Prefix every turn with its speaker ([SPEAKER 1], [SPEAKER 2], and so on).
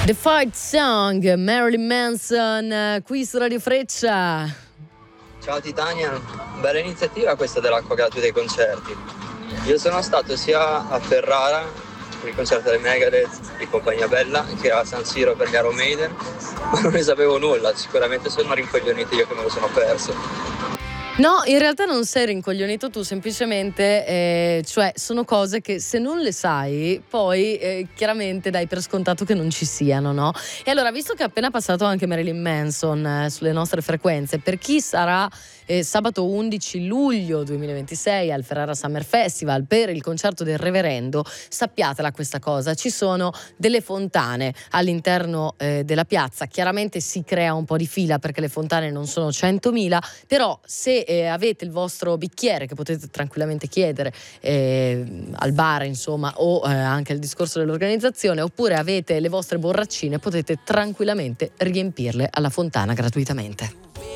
[SPEAKER 1] The Fight Song, Marilyn Manson, qui su Radio Freccia.
[SPEAKER 2] Ciao Titania, bella iniziativa questa dell'acqua gratuita ai concerti. Io sono stato sia a Ferrara per il concerto del Megadeth di Compagnia Bella che a San Siro per Iron Maiden, ma non ne sapevo nulla, sicuramente sono rincoglionito io che me lo sono perso.
[SPEAKER 1] No, in realtà non sei rincoglionito tu, semplicemente, cioè sono cose che se non le sai, poi chiaramente dai per scontato che non ci siano, no? E allora, visto che è appena passato anche Marilyn Manson sulle nostre frequenze, per chi sarà sabato 11 luglio 2026 al Ferrara Summer Festival per il concerto del Reverendo, sappiatela questa cosa, ci sono delle fontane all'interno della piazza, chiaramente si crea un po' di fila perché le fontane non sono 100.000, però se avete il vostro bicchiere che potete tranquillamente chiedere al bar, insomma, o anche al discorso dell'organizzazione, oppure avete le vostre borraccine, potete tranquillamente riempirle alla fontana gratuitamente.